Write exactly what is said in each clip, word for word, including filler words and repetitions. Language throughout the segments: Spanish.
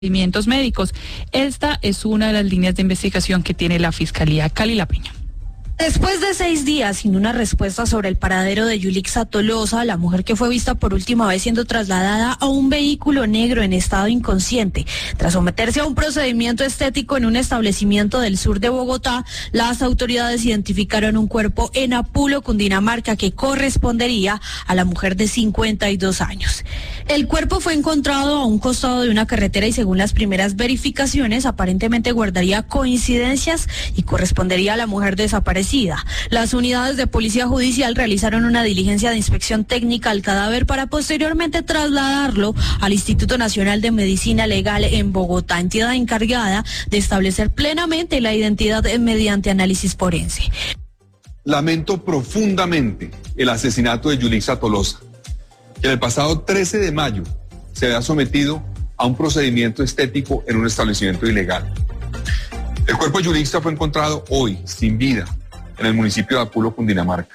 procedimientos médicos. Esta es una de las líneas de investigación que tiene la Fiscalía. Cali La Peña. Después de seis días sin una respuesta sobre el paradero de Yulixa Tolosa, la mujer que fue vista por última vez siendo trasladada a un vehículo negro en estado inconsciente, tras someterse a un procedimiento estético en un establecimiento del sur de Bogotá, las autoridades identificaron un cuerpo en Apulo, Cundinamarca, que correspondería a la mujer de cincuenta y dos años. El cuerpo fue encontrado a un costado de una carretera y, según las primeras verificaciones, aparentemente guardaría coincidencias y correspondería a la mujer desaparecida. Las unidades de policía judicial realizaron una diligencia de inspección técnica al cadáver para posteriormente trasladarlo al Instituto Nacional de Medicina Legal en Bogotá, entidad encargada de establecer plenamente la identidad mediante análisis forense. Lamento profundamente el asesinato de Yulixa Tolosa, que el pasado trece de mayo se había sometido a un procedimiento estético en un establecimiento ilegal. El cuerpo de Yulixa fue encontrado hoy, sin vida, en el municipio de Apulo, Cundinamarca.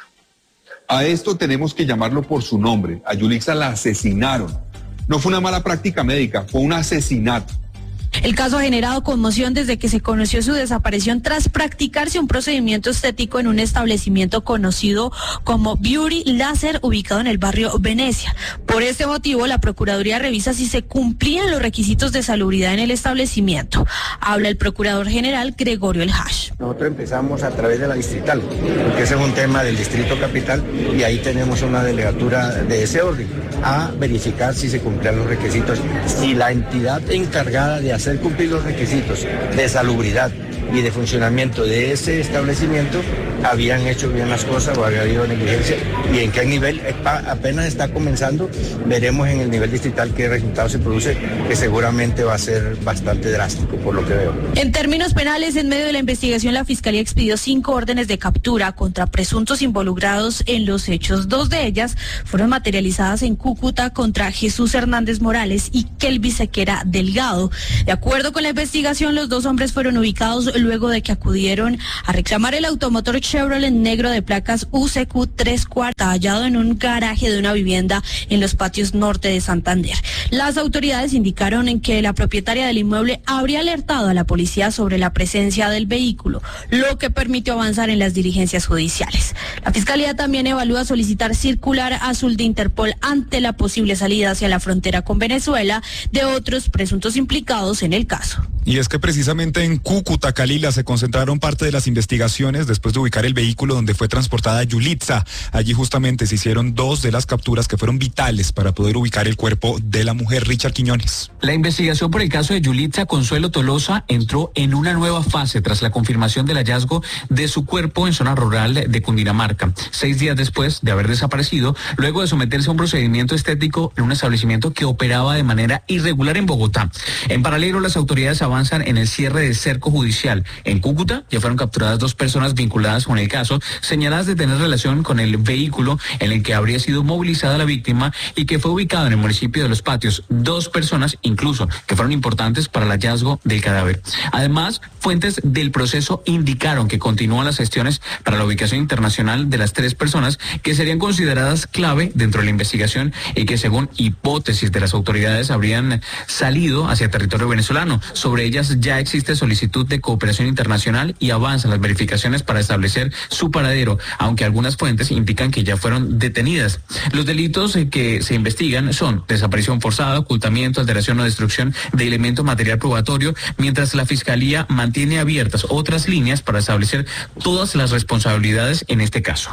A esto tenemos que llamarlo por su nombre. A Yulixa la asesinaron. No fue una mala práctica médica, fue un asesinato. El caso ha generado conmoción desde que se conoció su desaparición tras practicarse un procedimiento estético en un establecimiento conocido como Beauty Laser, ubicado en el barrio Venecia. Por este motivo, la Procuraduría revisa si se cumplían los requisitos de salubridad en el establecimiento. Habla el Procurador General Gregorio El Hash. Nosotros empezamos a través de la distrital, porque ese es un tema del Distrito Capital, y ahí tenemos una delegatura de ese orden, a verificar si se cumplían los requisitos, si la entidad encargada de hacer cumplir los requisitos de salubridad y de funcionamiento de ese establecimiento habían hecho bien las cosas o había habido negligencia, y en qué nivel apenas está comenzando. Veremos en el nivel distrital qué resultado se produce, que seguramente va a ser bastante drástico por lo que veo. En términos penales, en medio de la investigación, la Fiscalía expidió cinco órdenes de captura contra presuntos involucrados en los hechos. Dos de ellas fueron materializadas en Cúcuta contra Jesús Hernández Morales y Kelvis Sequera Delgado. De acuerdo con la investigación, los dos hombres fueron ubicados luego de que acudieron a reclamar el automotor Chevrolet negro de placas U C Q tres cuarenta hallado en un garaje de una vivienda en los patios norte de Santander. Las autoridades indicaron en que la propietaria del inmueble habría alertado a la policía sobre la presencia del vehículo, lo que permitió avanzar en las diligencias judiciales. La Fiscalía también evalúa solicitar circular azul de Interpol ante la posible salida hacia la frontera con Venezuela de otros presuntos implicados en el caso. Y es que precisamente en Cúcuta, Calila, se concentraron parte de las investigaciones después de ubicar el vehículo donde fue transportada Yulixa. Allí justamente se hicieron dos de las capturas que fueron vitales para poder ubicar el cuerpo de la mujer. Richard Quiñones. La investigación por el caso de Yulixa Consuelo Tolosa entró en una nueva fase tras la confirmación del hallazgo de su cuerpo en zona rural de Cundinamarca, seis días después de haber desaparecido, luego de someterse a un procedimiento estético en un establecimiento que operaba de manera irregular en Bogotá. En paralelo, las autoridades avanzan en el cierre del cerco judicial. En Cúcuta ya fueron capturadas dos personas vinculadas con el caso, señaladas de tener relación con el vehículo en el que habría sido movilizada la víctima y que fue ubicado en el municipio de Los Patios. Dos personas incluso que fueron importantes para el hallazgo del cadáver. Además, fuentes del proceso indicaron que continúan las gestiones para la ubicación internacional de las tres personas que serían consideradas clave dentro de la investigación y que, según hipótesis de las autoridades, habrían salido hacia territorio venezolano. Sobre ellas ya existe solicitud de cooperación internacional y avanzan las verificaciones para establecer su paradero, aunque algunas fuentes indican que ya fueron detenidas. Los delitos que se investigan son desaparición forzada, ocultamiento, alteración o destrucción de elemento material probatorio, mientras la Fiscalía mantiene abiertas otras líneas para establecer todas las responsabilidades en este caso.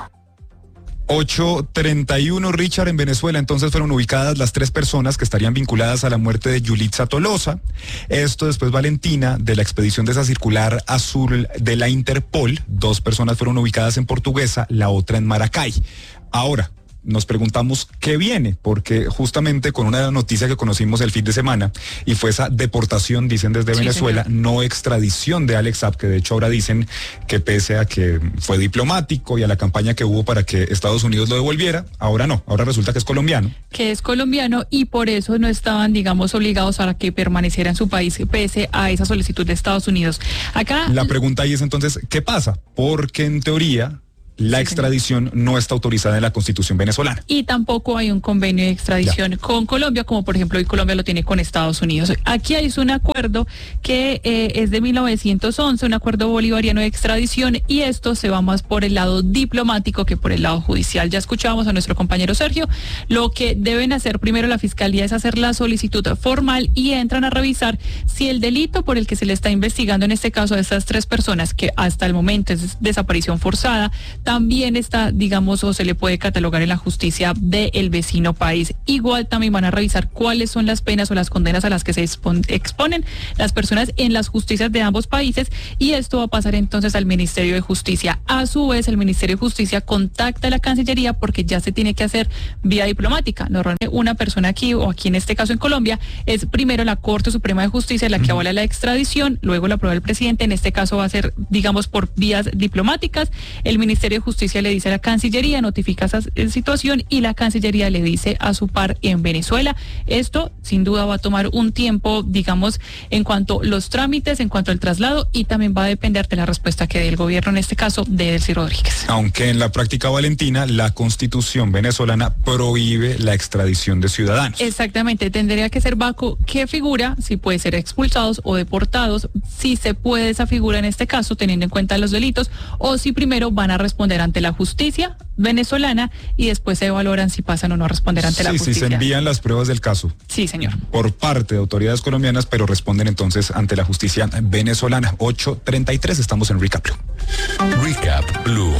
ocho treinta y uno, Richard, en Venezuela entonces fueron ubicadas las tres personas que estarían vinculadas a la muerte de Yulixa Tolosa. Esto después, Valentina, de la expedición de esa circular azul de la Interpol, dos personas fueron ubicadas en Portuguesa, la otra en Maracay. Ahora, nos preguntamos qué viene, porque justamente con una noticia que conocimos el fin de semana, y fue esa deportación, dicen desde sí, Venezuela, señor. No extradición de Alex Saab, que de hecho ahora dicen que pese a que fue diplomático y a la campaña que hubo para que Estados Unidos lo devolviera, ahora no, ahora resulta que es colombiano. Que es colombiano y por eso no estaban, digamos, obligados a que permaneciera en su país pese a esa solicitud de Estados Unidos. Acá la pregunta ahí es entonces, ¿qué pasa? Porque en teoría la Sí, extradición no está autorizada en la Constitución venezolana. Y tampoco hay un convenio de extradición ya. con Colombia, como por ejemplo hoy Colombia lo tiene con Estados Unidos. Aquí hay un acuerdo que eh, es de mil novecientos once, un acuerdo bolivariano de extradición, y esto se va más por el lado diplomático que por el lado judicial. Ya escuchábamos a nuestro compañero Sergio. Lo que deben hacer primero la Fiscalía es hacer la solicitud formal y entran a revisar si el delito por el que se le está investigando en este caso a estas tres personas, que hasta el momento es desaparición forzada, también está, digamos, o se le puede catalogar en la justicia del vecino país. Igual también van a revisar cuáles son las penas o las condenas a las que se exponen las personas en las justicias de ambos países, y esto va a pasar entonces al Ministerio de Justicia. A su vez, el Ministerio de Justicia contacta a la Cancillería porque ya se tiene que hacer vía diplomática. Normalmente una persona aquí, o aquí en este caso en Colombia, es primero la Corte Suprema de Justicia la que avala la extradición, luego la aprueba el presidente. En este caso va a ser, digamos, por vías diplomáticas. El Ministerio de Justicia le dice a la Cancillería, notifica esa situación, y la Cancillería le dice a su par en Venezuela. Esto sin duda va a tomar un tiempo, digamos, en cuanto a los trámites, en cuanto al traslado, y también va a depender de la respuesta que dé el gobierno, en este caso de Delcy Rodríguez. Aunque en la práctica, Valentina, la Constitución venezolana prohíbe la extradición de ciudadanos. Exactamente, tendría que ser bajo qué figura, si puede ser expulsados o deportados, si se puede esa figura en este caso, teniendo en cuenta los delitos, o si primero van a responder ante la justicia venezolana y después se valoran si pasan o no a responder ante sí, la justicia. Sí, se envían las pruebas del caso. Sí, señor. Por parte de autoridades colombianas, pero responden entonces ante la justicia venezolana. ocho treinta y tres, estamos en Recap Blue. Recap Blue.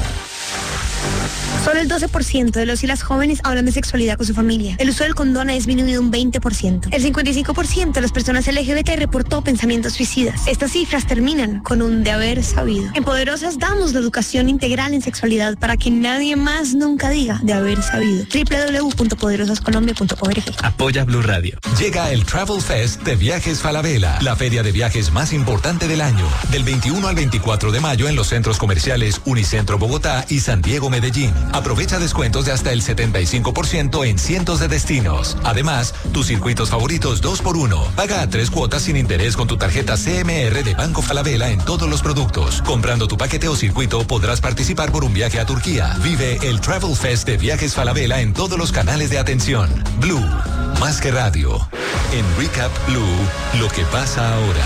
Solo el doce por ciento de los y las jóvenes hablan de sexualidad con su familia. El uso del condón ha disminuido un veinte por ciento. El cincuenta y cinco por ciento de las personas L G B T reportó pensamientos suicidas. Estas cifras terminan con un de haber sabido. En Poderosas damos la educación integral en sexualidad para que nadie más nunca diga de haber sabido. doble u doble u doble u punto poderosas colombia punto org. Apoya Blue Radio. Llega el Travel Fest de Viajes Falabella, la feria de viajes más importante del año. Del veintiuno al veinticuatro de mayo en los centros comerciales Unicentro Bogotá y San Diego Medellín. Aprovecha descuentos de hasta el setenta y cinco por ciento en cientos de destinos. Además, tus circuitos favoritos dos por uno. Paga a tres cuotas sin interés con tu tarjeta C M R de Banco Falabella en todos los productos. Comprando tu paquete o circuito podrás participar por un viaje a Turquía. Vive el Travel Fest de Viajes Falabella en todos los canales de atención. Blue, más que radio. En Recap Blue, lo que pasa ahora.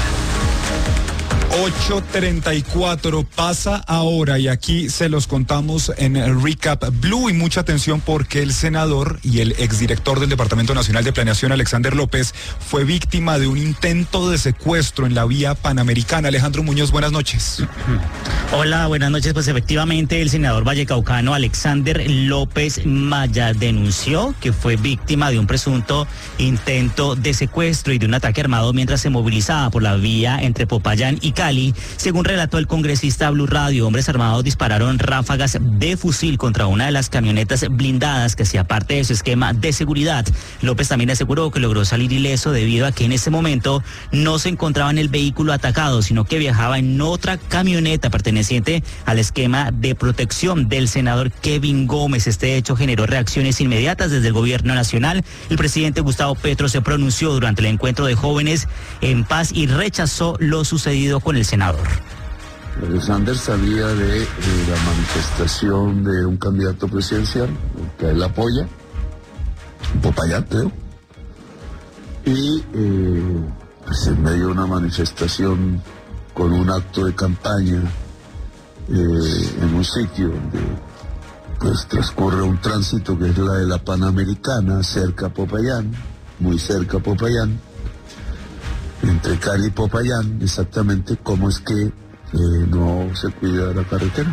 ocho treinta y cuatro pasa ahora, y aquí se los contamos en el Recap Blue, y mucha atención porque el senador y el exdirector del Departamento Nacional de Planeación, Alexander López, fue víctima de un intento de secuestro en la vía panamericana. Alejandro Muñoz, buenas noches. Hola, buenas noches. Pues efectivamente el senador vallecaucano Alexander López Maya denunció que fue víctima de un presunto intento de secuestro y de un ataque armado mientras se movilizaba por la vía entre Popayán y Cali. Según relató el congresista Blue Radio, hombres armados dispararon ráfagas de fusil contra una de las camionetas blindadas que hacía parte de su esquema de seguridad. López también aseguró que logró salir ileso debido a que en ese momento no se encontraba en el vehículo atacado, sino que viajaba en otra camioneta perteneciente al esquema de protección del senador Kevin Gómez. Este hecho generó reacciones inmediatas desde el gobierno nacional. El presidente Gustavo Petro se pronunció durante el encuentro de jóvenes en paz y rechazó lo sucedido con el senador. Alexander salía de, de la manifestación de un candidato presidencial que a él apoya, Popayán, creo, y eh, pues en medio de una manifestación con un acto de campaña eh, en un sitio donde pues transcurre un tránsito que es la de la Panamericana, cerca a Popayán, muy cerca a Popayán, entre Cali y Popayán, exactamente cómo es que eh, no se cuida la carretera.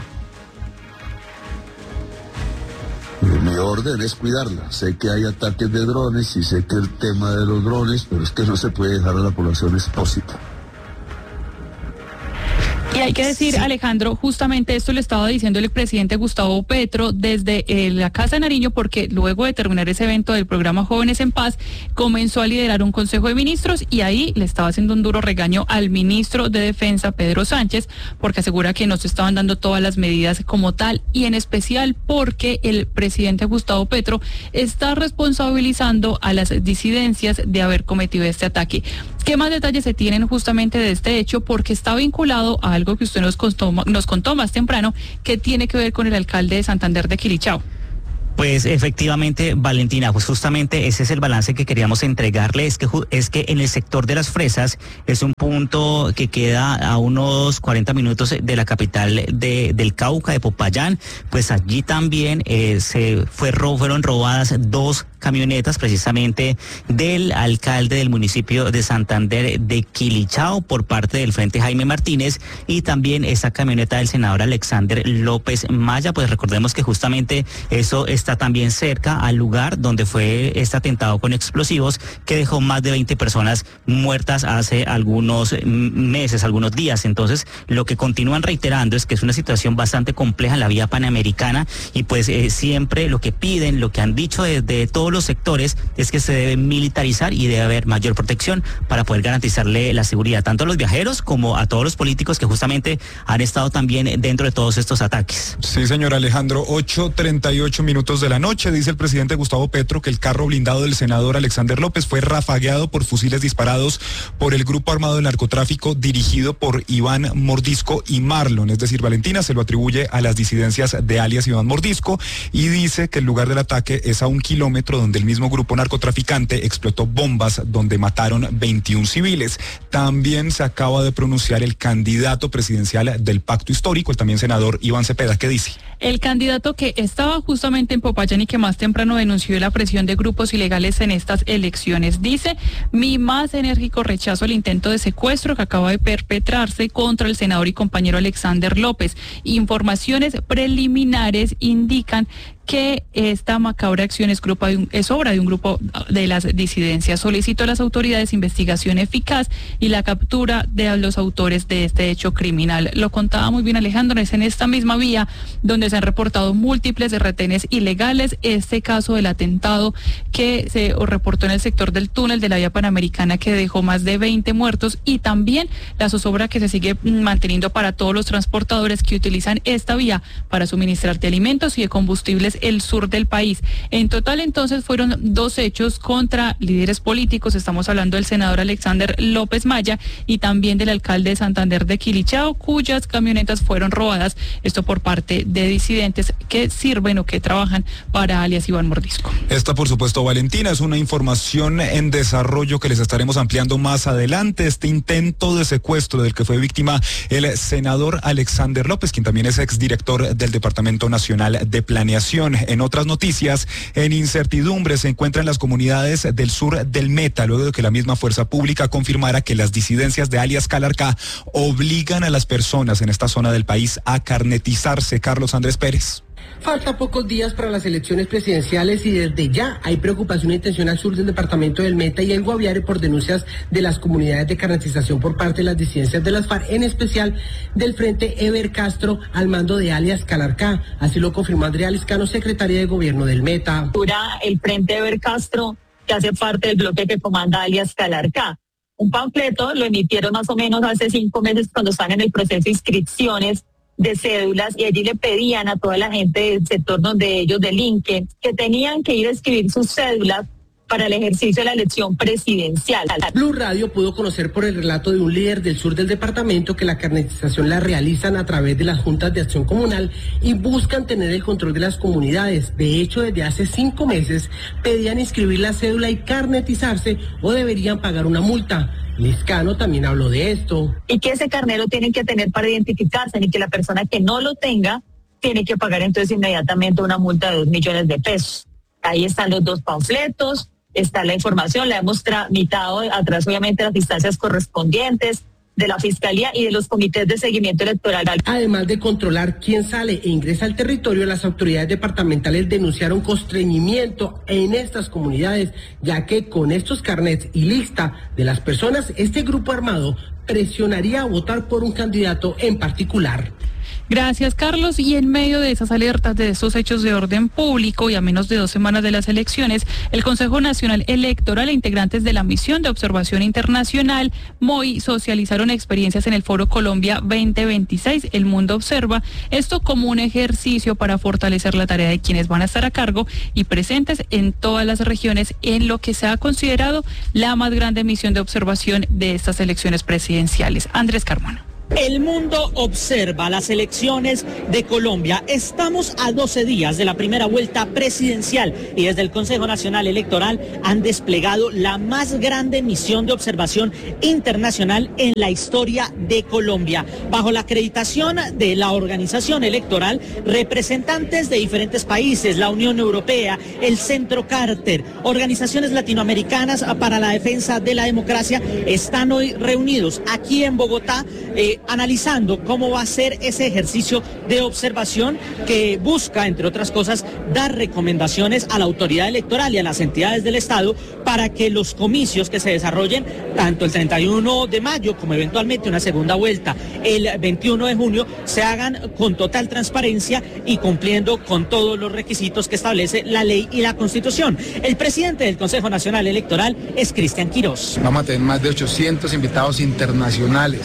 Eh, mi orden es cuidarla. Sé que hay ataques de drones y sé que el tema de los drones, pero es que no se puede dejar a la población expuesta. Y hay que decir, sí, Alejandro, justamente esto lo estaba diciendo el presidente Gustavo Petro desde eh, la Casa de Nariño, porque luego de terminar ese evento del programa Jóvenes en Paz, comenzó a liderar un consejo de ministros y ahí le estaba haciendo un duro regaño al ministro de Defensa, Pedro Sánchez, porque asegura que no se estaban dando todas las medidas como tal, y en especial porque el presidente Gustavo Petro está responsabilizando a las disidencias de haber cometido este ataque. ¿Qué más detalles se tienen justamente de este hecho? Porque está vinculado a algo que usted nos contó, nos contó más temprano, que tiene que ver con el alcalde de Santander de Quilichao. Pues efectivamente, Valentina, pues justamente ese es el balance que queríamos entregarle, es que, es que en el sector de las fresas es un punto que queda a unos cuarenta minutos de la capital de, del Cauca, de Popayán, pues allí también eh, se fue, fueron robadas dos camionetas precisamente del alcalde del municipio de Santander de Quilichao por parte del Frente Jaime Martínez, y también esa camioneta del senador Alexander López Maya. Pues recordemos que justamente eso está también cerca al lugar donde fue este atentado con explosivos que dejó más de veinte personas muertas hace algunos meses, algunos días. Entonces, lo que continúan reiterando es que es una situación bastante compleja en la vía panamericana, y pues eh, siempre lo que piden, lo que han dicho desde todos los sectores es que se debe militarizar y debe haber mayor protección para poder garantizarle la seguridad tanto a los viajeros como a todos los políticos que justamente han estado también dentro de todos estos ataques. Sí, señor Alejandro, ocho treinta y ocho minutos de la noche, dice el presidente Gustavo Petro que el carro blindado del senador Alexander López fue rafagueado por fusiles disparados por el grupo armado de narcotráfico dirigido por Iván Mordisco y Marlon, es decir, Valentina se lo atribuye a las disidencias de alias Iván Mordisco, y dice que el lugar del ataque es a un kilómetro donde el mismo grupo narcotraficante explotó bombas donde mataron veintiún civiles. También se acaba de pronunciar el candidato presidencial del Pacto Histórico, el también senador Iván Cepeda. ¿Qué dice? El candidato que estaba justamente en Popayán y que más temprano denunció la presión de grupos ilegales en estas elecciones dice: mi más enérgico rechazo al intento de secuestro que acaba de perpetrarse contra el senador y compañero Alexander López. Informaciones preliminares indican que esta macabra acción es, grupo de un, es obra de un grupo de las disidencias. Solicito a las autoridades investigación eficaz y la captura de los autores de este hecho criminal. Lo contaba muy bien Alejandro, es en esta misma vía donde se han reportado múltiples retenes ilegales. Este caso del atentado que se reportó en el sector del túnel de la vía panamericana que dejó más de veinte muertos, y también la zozobra que se sigue manteniendo para todos los transportadores que utilizan esta vía para suministrar de alimentos y de combustibles el sur del país. En total, entonces, fueron dos hechos contra líderes políticos. Estamos hablando del senador Alexander López Maya y también del alcalde de Santander de Quilichao, cuyas camionetas fueron robadas, esto por parte de disidentes que sirven o que trabajan para alias Iván Mordisco. Esta, por supuesto, Valentina, es una información en desarrollo que les estaremos ampliando más adelante. Este intento de secuestro del que fue víctima el senador Alexander López, quien también es exdirector del Departamento Nacional de Planeación. En otras noticias, en incertidumbre se encuentran las comunidades del sur del Meta, luego de que la misma fuerza pública confirmara que las disidencias de alias Calarcá obligan a las personas en esta zona del país a carnetizarse. Carlos Andrés Pérez. Falta pocos días para las elecciones presidenciales y desde ya hay preocupación e intención al sur del departamento del Meta y el Guaviare por denuncias de las comunidades de carnetización por parte de las disidencias de las FARC, en especial del Frente Eber Castro al mando de alias Calarcá. Así lo confirmó Andrea Liscano, secretaria de Gobierno del Meta. El Frente Eber Castro, que hace parte del bloque que comanda alias Calarcá. Un panfleto lo emitieron más o menos hace cinco meses cuando están en el proceso de inscripciones de cédulas, y allí le pedían a toda la gente del sector donde ellos delinquen que tenían que ir a escribir sus cédulas para el ejercicio de la elección presidencial. Blue Radio pudo conocer por el relato de un líder del sur del departamento que la carnetización la realizan a través de las juntas de acción comunal y buscan tener el control de las comunidades. De hecho, desde hace cinco meses pedían inscribir la cédula y carnetizarse o deberían pagar una multa. Liscano también habló de esto. Y que ese carnet lo tienen que tener para identificarse, y que la persona que no lo tenga tiene que pagar entonces inmediatamente una multa de dos millones de pesos. Ahí están los dos panfletos, está la información, la hemos tramitado a través obviamente de las instancias correspondientes, de la Fiscalía y de los comités de seguimiento electoral. Además de controlar quién sale e ingresa al territorio, las autoridades departamentales denunciaron constreñimiento en estas comunidades, ya que con estos carnets y lista de las personas, este grupo armado presionaría a votar por un candidato en particular. Gracias, Carlos. Y en medio de esas alertas de estos hechos de orden público y a menos de dos semanas de las elecciones, el Consejo Nacional Electoral e integrantes de la Misión de Observación Internacional, M O I, socializaron experiencias en el Foro Colombia veinte veintiséis, El Mundo Observa, esto como un ejercicio para fortalecer la tarea de quienes van a estar a cargo y presentes en todas las regiones en lo que se ha considerado la más grande misión de observación de estas elecciones presidenciales. Andrés Carmona. El mundo observa las elecciones de Colombia. Estamos a doce días de la primera vuelta presidencial y desde el Consejo Nacional Electoral han desplegado la más grande misión de observación internacional en la historia de Colombia. Bajo la acreditación de la organización electoral, representantes de diferentes países, la Unión Europea, el Centro Carter, organizaciones latinoamericanas para la defensa de la democracia, están hoy reunidos aquí en Bogotá, eh, analizando cómo va a ser ese ejercicio de observación que busca, entre otras cosas, dar recomendaciones a la autoridad electoral y a las entidades del Estado para que los comicios que se desarrollen tanto el treinta y uno de mayo como eventualmente una segunda vuelta el veintiuno de junio se hagan con total transparencia y cumpliendo con todos los requisitos que establece la ley y la Constitución. El presidente del Consejo Nacional Electoral es Cristian Quirós. Vamos a tener más de ochocientos invitados internacionales,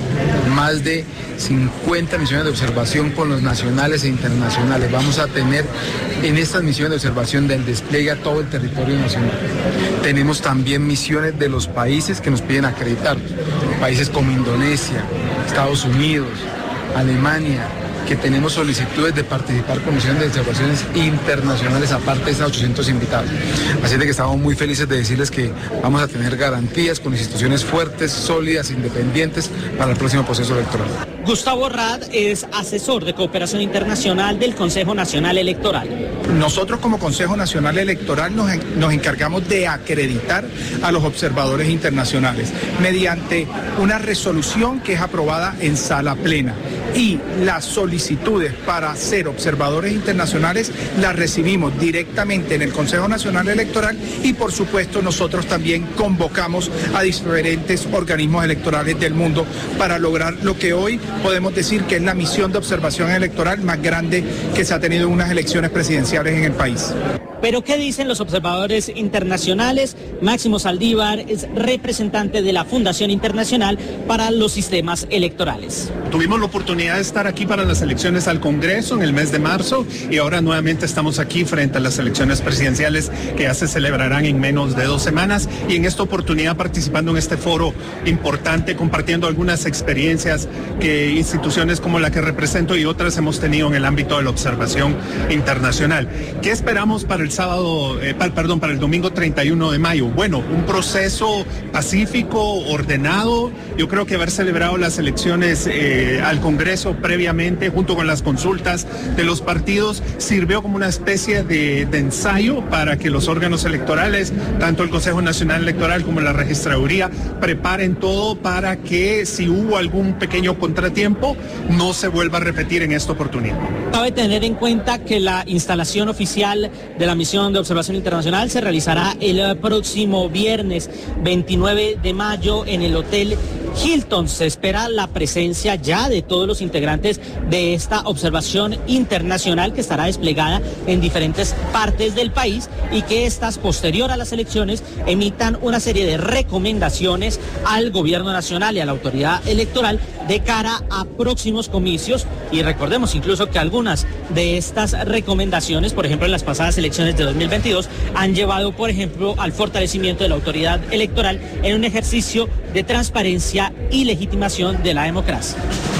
más de cincuenta misiones de observación con los nacionales e internacionales. Vamos a tener en estas misiones de observación del despliegue a todo el territorio nacional. Tenemos también misiones de los países que nos piden acreditar, países como Indonesia, Estados Unidos, Alemania, que tenemos solicitudes de participar con misiones de observaciones internacionales aparte de esos ochocientos invitados. Así de que estamos muy felices de decirles que vamos a tener garantías con instituciones fuertes, sólidas, independientes para el próximo proceso electoral. Gustavo Rad es asesor de cooperación internacional del Consejo Nacional Electoral. Nosotros como Consejo Nacional Electoral nos, nos encargamos de acreditar a los observadores internacionales mediante una resolución que es aprobada en sala plena. Y las solicitudes para ser observadores internacionales las recibimos directamente en el Consejo Nacional Electoral y por supuesto nosotros también convocamos a diferentes organismos electorales del mundo para lograr lo que hoy podemos decir que es la misión de observación electoral más grande que se ha tenido en unas elecciones presidenciales en el país. Pero ¿qué dicen los observadores internacionales? Máximo Saldívar es representante de la Fundación Internacional para los Sistemas Electorales. Tuvimos la oportunidad de estar aquí para las elecciones al Congreso en el mes de marzo y ahora nuevamente estamos aquí frente a las elecciones presidenciales que ya se celebrarán en menos de dos semanas y en esta oportunidad participando en este foro importante, compartiendo algunas experiencias que instituciones como la que represento y otras hemos tenido en el ámbito de la observación internacional. ¿Qué esperamos para el sábado, eh, para, perdón, para el domingo treinta y uno de mayo? Bueno, un proceso pacífico, ordenado. Yo creo que haber celebrado las elecciones eh, al Congreso previamente, junto con las consultas de los partidos, sirvió como una especie de, de ensayo para que los órganos electorales, tanto el Consejo Nacional Electoral como la Registraduría, preparen todo para que si hubo algún pequeño contratiempo, no se vuelva a repetir en esta oportunidad. Cabe tener en cuenta que la instalación oficial de la misión de observación internacional se realizará el próximo viernes veintinueve de mayo en el Hotel Hilton. Se espera la presencia ya de todos los integrantes de esta observación internacional que estará desplegada en diferentes partes del país y que estas, posterior a las elecciones, emitan una serie de recomendaciones al gobierno nacional y a la autoridad electoral de cara a próximos comicios. Y recordemos incluso que algunas de estas recomendaciones, por ejemplo en las pasadas elecciones de dos mil veintidós, han llevado, por ejemplo, al fortalecimiento de la autoridad electoral en un ejercicio de transparencia y legitimación de la democracia.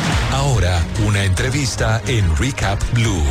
Ahora, una entrevista en Recap Blue.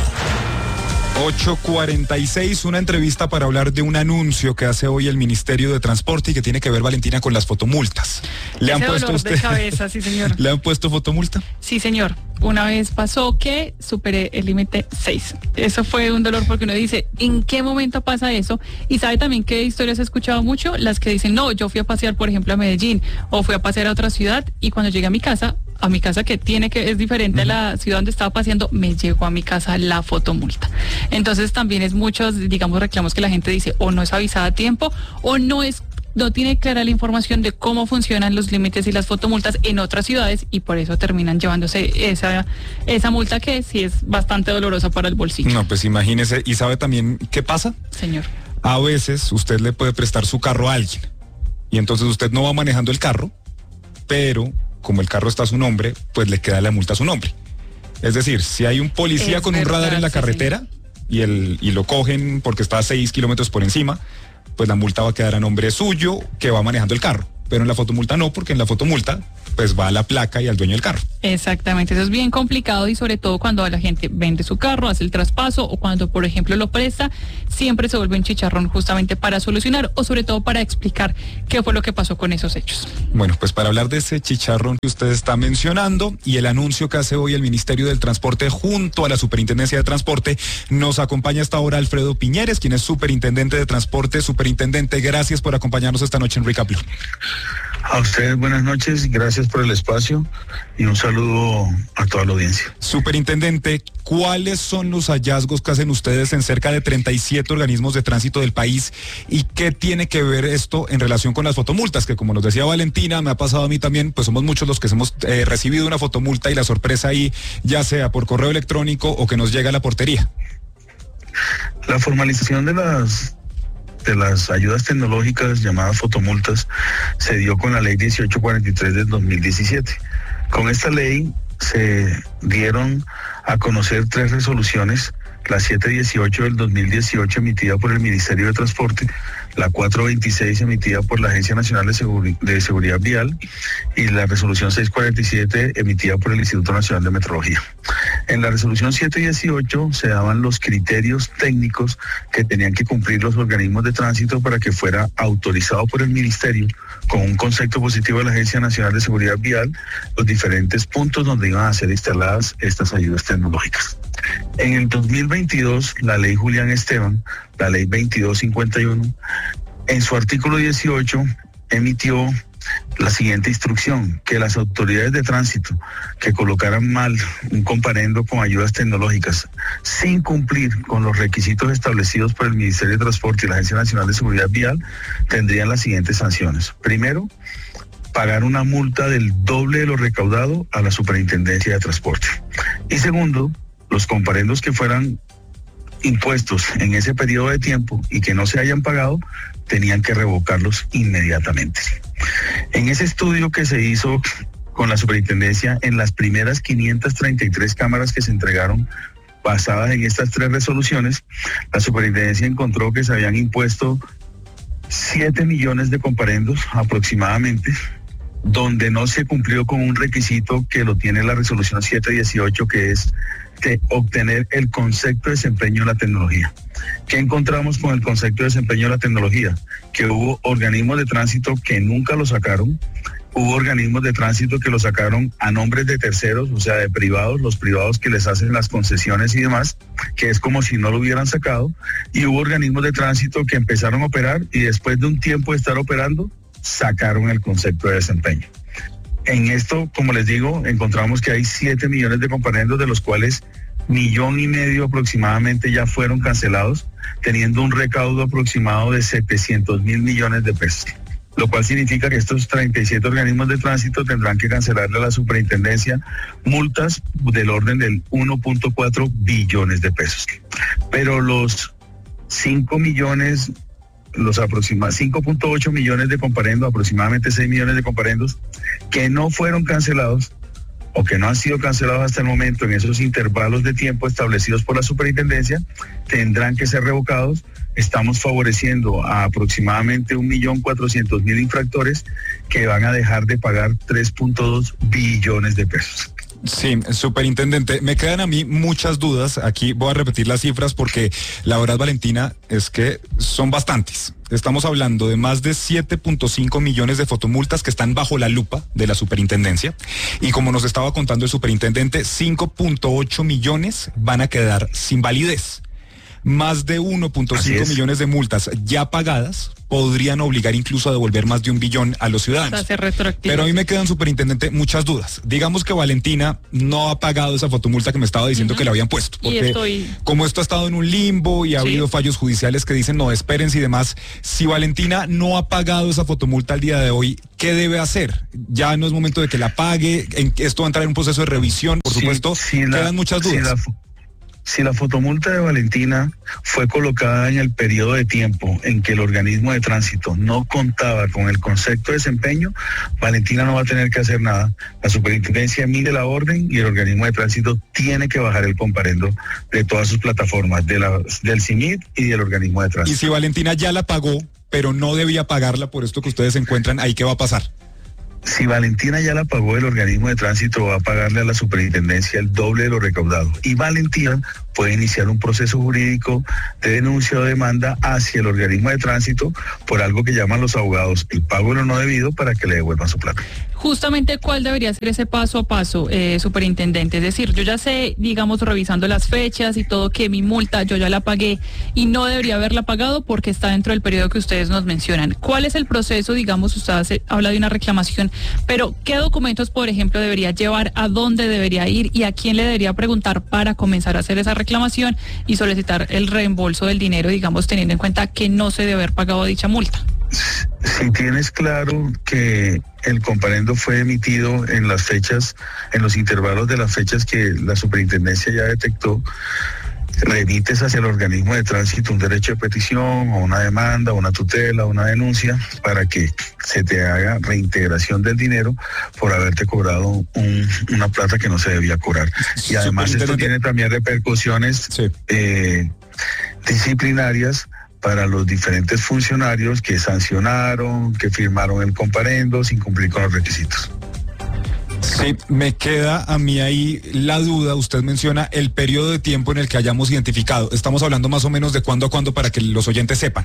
ocho cuarenta y seis, una entrevista para hablar de un anuncio que hace hoy el Ministerio de Transporte y que tiene que ver, Valentina, con las fotomultas. ¿Le han Ese puesto dolor usted? de cabeza, sí, señor. ¿Le han puesto fotomulta? Sí, señor. Una vez pasó que superé el límite seis. Eso fue un dolor porque uno dice, ¿en qué momento pasa eso? Y sabe también qué historias he escuchado mucho, las que dicen, no, yo fui a pasear, por ejemplo, a Medellín o fui a pasear a otra ciudad y cuando llegué a mi casa, a mi casa que tiene que es diferente a la ciudad donde estaba paseando, me llegó a mi casa la fotomulta. Entonces también es muchos, digamos, reclamos que la gente dice o no es avisada a tiempo o no es no tiene clara la información de cómo funcionan los límites y las fotomultas en otras ciudades y por eso terminan llevándose esa, esa multa que sí es bastante dolorosa para el bolsillo. No, pues imagínese, ¿y sabe también qué pasa? Señor. A veces usted le puede prestar su carro a alguien y entonces usted no va manejando el carro, pero como el carro está a su nombre, pues le queda la multa a su nombre. Es decir, si hay un policía es con verdad, un radar en la carretera y, el, y lo cogen porque está a seis kilómetros por encima, pues la multa va a quedar a nombre suyo que va manejando el carro. Pero en la fotomulta no, porque en la fotomulta pues va a la placa y al dueño del carro. Exactamente, eso es bien complicado y sobre todo cuando la gente vende su carro, hace el traspaso o cuando por ejemplo lo presta, siempre se vuelve un chicharrón justamente para solucionar o sobre todo para explicar qué fue lo que pasó con esos hechos. Bueno, pues para hablar de ese chicharrón que usted está mencionando y el anuncio que hace hoy el Ministerio del Transporte junto a la Superintendencia de Transporte, nos acompaña hasta ahora Alfredo Piñeres, quien es Superintendente de Transporte. Superintendente, gracias por acompañarnos esta noche en Recap Blue. A ustedes buenas noches, gracias por el espacio y un saludo a toda la audiencia. Superintendente, ¿cuáles son los hallazgos que hacen ustedes en cerca de treinta y siete organismos de tránsito del país y qué tiene que ver esto en relación con las fotomultas? Que como nos decía Valentina, me ha pasado a mí también, pues somos muchos los que hemos eh, recibido una fotomulta y la sorpresa ahí, ya sea por correo electrónico o que nos llega a la portería. La formalización de las de las ayudas tecnológicas llamadas fotomultas se dio con la ley dieciocho cuarenta y tres del dos mil diecisiete. Con esta ley se dieron a conocer tres resoluciones, la siete dieciocho del dos mil dieciocho emitida por el Ministerio de Transporte, la cuatro veintiséis emitida por la Agencia Nacional de, Seguri- de Seguridad Vial y la resolución seis cuarenta y siete emitida por el Instituto Nacional de Metrología. En la resolución siete dieciocho se daban los criterios técnicos que tenían que cumplir los organismos de tránsito para que fuera autorizado por el Ministerio con un concepto positivo de la Agencia Nacional de Seguridad Vial los diferentes puntos donde iban a ser instaladas estas ayudas tecnológicas. En el dos mil veintidós, la ley Julián Esteban, la ley veintidós cincuenta y uno, en su artículo dieciocho emitió la siguiente instrucción, que las autoridades de tránsito que colocaran mal un comparendo con ayudas tecnológicas sin cumplir con los requisitos establecidos por el Ministerio de Transporte y la Agencia Nacional de Seguridad Vial tendrían las siguientes sanciones. Primero, pagar una multa del doble de lo recaudado a la Superintendencia de Transporte. Y segundo, los comparendos que fueran impuestos en ese periodo de tiempo y que no se hayan pagado, tenían que revocarlos inmediatamente. En ese estudio que se hizo con la superintendencia, en las primeras quinientas treinta y tres cámaras que se entregaron basadas en estas tres resoluciones, la superintendencia encontró que se habían impuesto siete millones de comparendos aproximadamente, donde no se cumplió con un requisito que lo tiene la resolución siete dieciocho, que es de obtener el concepto de desempeño de la tecnología. ¿Qué encontramos con el concepto de desempeño de la tecnología? Que hubo organismos de tránsito que nunca lo sacaron, hubo organismos de tránsito que lo sacaron a nombres de terceros, o sea, de privados, los privados que les hacen las concesiones y demás, que es como si no lo hubieran sacado, y hubo organismos de tránsito que empezaron a operar y después de un tiempo de estar operando, sacaron el concepto de desempeño. En esto, como les digo, encontramos que hay siete millones de comparendos, de los cuales millón y medio aproximadamente ya fueron cancelados, teniendo un recaudo aproximado de setecientos mil millones de pesos. Lo cual significa que estos treinta y siete organismos de tránsito tendrán que cancelarle a la superintendencia multas del orden del uno punto cuatro billones de pesos. Pero los cinco millones... los aproximadamente cinco punto ocho millones de comparendos, aproximadamente seis millones de comparendos que no fueron cancelados o que no han sido cancelados hasta el momento en esos intervalos de tiempo establecidos por la superintendencia, tendrán que ser revocados. Estamos favoreciendo a aproximadamente un millón cuatrocientos mil infractores que van a dejar de pagar tres punto dos billones de pesos. Sí, superintendente, me quedan a mí muchas dudas. Aquí voy a repetir las cifras porque la verdad, Valentina, es que son bastantes. Estamos hablando de más de siete punto cinco millones de fotomultas que están bajo la lupa de la superintendencia. Y como nos estaba contando el superintendente, cinco punto ocho millones van a quedar sin validez. más de uno punto cinco millones de multas ya pagadas podrían obligar incluso a devolver más de un billón a los ciudadanos. Pero a mí me quedan, superintendente, muchas dudas. Digamos que Valentina no ha pagado esa fotomulta que me estaba diciendo uh-huh. que le habían puesto. Porque estoy... como esto ha estado en un limbo y ha sí. habido fallos judiciales que dicen no, espérense y demás, si Valentina no ha pagado esa fotomulta al día de hoy, ¿qué debe hacer? Ya no es momento de que la pague, en, esto va a entrar en un proceso de revisión, por sí, supuesto, si la, quedan muchas dudas. Si la... Si la fotomulta de Valentina fue colocada en el periodo de tiempo en que el organismo de tránsito no contaba con el concepto de desempeño, Valentina no va a tener que hacer nada. La superintendencia emite la orden y el organismo de tránsito tiene que bajar el comparendo de todas sus plataformas, de la, del C I M I T y del organismo de tránsito. Y si Valentina ya la pagó, pero no debía pagarla por esto que ustedes encuentran, ¿ahí qué va a pasar? Si Valentina ya la pagó, el organismo de tránsito va a pagarle a la superintendencia el doble de lo recaudado. Y Valentina puede iniciar un proceso jurídico de denuncia o demanda hacia el organismo de tránsito por algo que llaman los abogados el pago de lo no debido para que le devuelvan su plata. Justamente, ¿cuál debería ser ese paso a paso, eh, superintendente? Es decir, yo ya sé, digamos, revisando las fechas y todo, que mi multa yo ya la pagué y no debería haberla pagado porque está dentro del periodo que ustedes nos mencionan. ¿Cuál es el proceso? Digamos, usted hace, habla de una reclamación, pero ¿qué documentos, por ejemplo, debería llevar, a dónde debería ir y a quién le debería preguntar para comenzar a hacer esa reclamación y solicitar el reembolso del dinero, digamos, teniendo en cuenta que no se debe haber pagado dicha multa? Si tienes claro que el comparendo fue emitido en las fechas, en los intervalos de las fechas que la superintendencia ya detectó, remites hacia el organismo de tránsito un derecho de petición o una demanda, una tutela, una denuncia para que se te haga reintegración del dinero por haberte cobrado un, una plata que no se debía cobrar. Y además esto tiene también repercusiones sí. eh, disciplinarias para los diferentes funcionarios que sancionaron, que firmaron el comparendo sin cumplir con los requisitos. Sí, me queda a mí ahí la duda. Usted menciona el periodo de tiempo en el que hayamos identificado. Estamos hablando más o menos de cuándo a cuándo para que los oyentes sepan.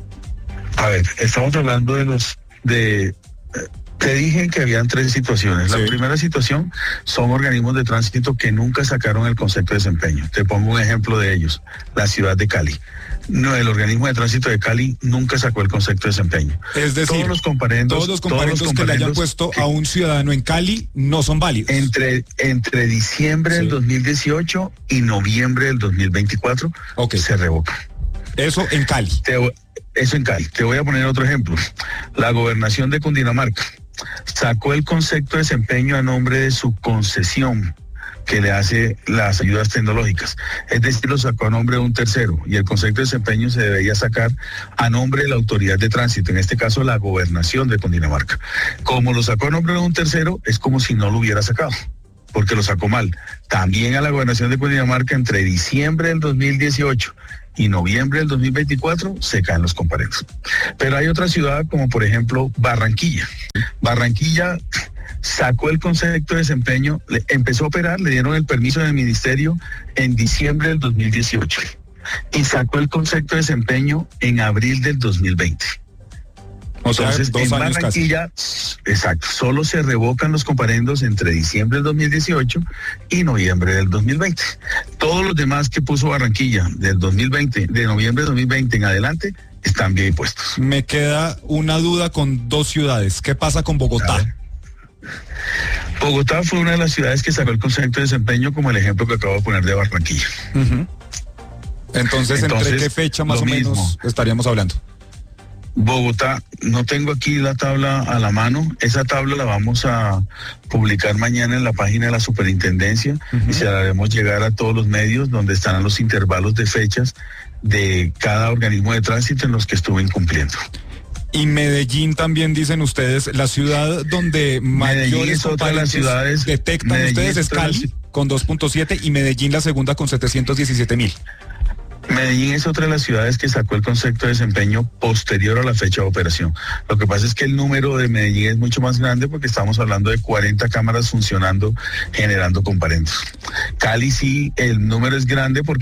A ver, estamos hablando de los... de Te dije que habían tres situaciones. Sí. La primera situación son organismos de tránsito que nunca sacaron el concepto de desempeño. Te pongo un ejemplo de ellos. La ciudad de Cali. No, el organismo de tránsito de Cali nunca sacó el concepto de desempeño. Es decir, todos los comparendos, todos los comparendos, todos los comparendos que le hayan puesto que, a un ciudadano en Cali no son válidos. Entre, entre diciembre sí. del dos mil dieciocho y noviembre del dos mil veinticuatro okay. se revoca. Eso en Cali. Te, eso en Cali. Te voy a poner otro ejemplo. La gobernación de Cundinamarca sacó el concepto de desempeño a nombre de su concesión que le hace las ayudas tecnológicas. Es decir, lo sacó a nombre de un tercero y el concepto de desempeño se debería sacar a nombre de la autoridad de tránsito, en este caso la gobernación de Cundinamarca. Como lo sacó a nombre de un tercero, es como si no lo hubiera sacado, porque lo sacó mal. También a la gobernación de Cundinamarca entre diciembre del dos mil dieciocho y noviembre del dos mil veinticuatro se caen los comparendos. Pero hay otra ciudad como por ejemplo Barranquilla. Barranquilla sacó el concepto de desempeño, le, empezó a operar, le dieron el permiso del ministerio en diciembre del dos mil dieciocho y sacó el concepto de desempeño en abril del dos mil veinte. O sea, Entonces, dos en años Barranquilla, casi. Exacto, solo se revocan los comparendos entre diciembre del dos mil dieciocho y noviembre del dos mil veinte. Todos los demás que puso Barranquilla del dos mil veinte, de noviembre del dos mil veinte en adelante, están bien puestos. Me queda una duda con dos ciudades. ¿Qué pasa con Bogotá? Bogotá fue una de las ciudades que sacó el concepto de desempeño, como el ejemplo que acabo de poner de Barranquilla. Uh-huh. Entonces, Entonces, ¿entre qué fecha más o menos mismo. estaríamos hablando? Bogotá, no tengo aquí la tabla a la mano. Esa tabla la vamos a publicar mañana en la página de la superintendencia uh-huh. y se la haremos llegar a todos los medios donde estarán los intervalos de fechas de cada organismo de tránsito en los que estuvo incumpliendo. Y Medellín también, dicen ustedes, la ciudad donde mayores ciudades detectan Medellín ustedes es Cali con dos punto siete y Medellín la segunda con setecientos diecisiete mil. Medellín es otra de las ciudades que sacó el concepto de desempeño posterior a la fecha de operación. Lo que pasa es que el número de Medellín es mucho más grande porque estamos hablando de cuarenta cámaras funcionando, generando comparendos. Cali sí, el número es grande porque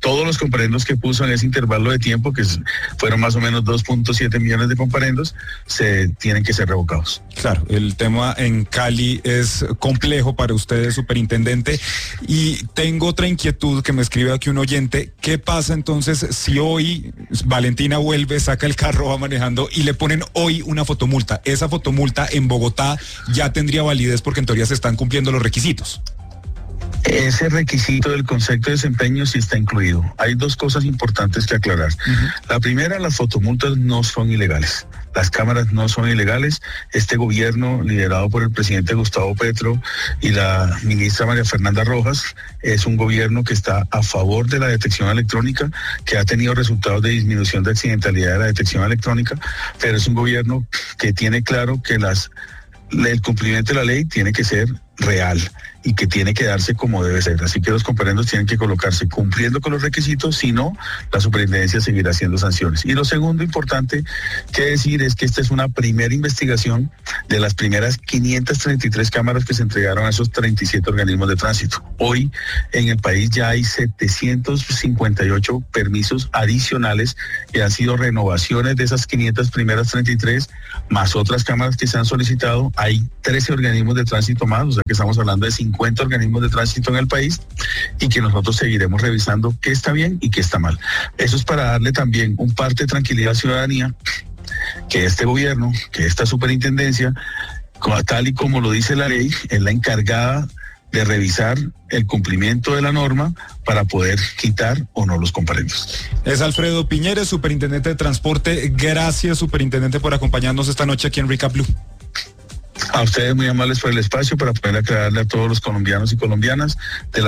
todos los comparendos que puso en ese intervalo de tiempo, que fueron más o menos dos punto siete millones de comparendos, se tienen que ser revocados. Claro, el tema en Cali es complejo para ustedes, superintendente, y tengo otra inquietud que me escribe aquí un oyente. ¿Qué pasa entonces si hoy Valentina vuelve, saca el carro, va manejando y le ponen hoy una fotomulta? Esa fotomulta en Bogotá ya tendría validez porque en teoría se están cumpliendo los requisitos. Ese requisito del concepto de desempeño sí está incluido. Hay dos cosas importantes que aclarar. Uh-huh. La primera, las fotomultas no son ilegales. Las cámaras no son ilegales. Este gobierno, liderado por el presidente Gustavo Petro y la ministra María Fernanda Rojas, es un gobierno que está a favor de la detección electrónica, que ha tenido resultados de disminución de accidentalidad de la detección electrónica, pero es un gobierno que tiene claro que las, el cumplimiento de la ley tiene que ser real y que tiene que darse como debe ser. Así que los comparendos tienen que colocarse cumpliendo con los requisitos, si no, la superintendencia seguirá haciendo sanciones. Y lo segundo importante que decir es que esta es una primera investigación de las primeras quinientas treinta y tres cámaras que se entregaron a esos treinta y siete organismos de tránsito. Hoy en el país ya hay setecientos cincuenta y ocho permisos adicionales que han sido renovaciones de esas quinientas primeras treinta y tres, más otras cámaras que se han solicitado. Hay trece organismos de tránsito más, o sea que estamos hablando de cincuenta organismos de tránsito en el país, y que nosotros seguiremos revisando qué está bien y qué está mal. Eso es para darle también un parte de tranquilidad a la ciudadanía, que este gobierno, que esta superintendencia, tal y como lo dice la ley, es la encargada de revisar el cumplimiento de la norma para poder quitar o no los comparendos. Es Alfredo Piñeres, superintendente de transporte. Gracias, superintendente, por acompañarnos esta noche aquí en Recap Blue. A ustedes muy amables por el espacio para poder aclararle a todos los colombianos y colombianas de la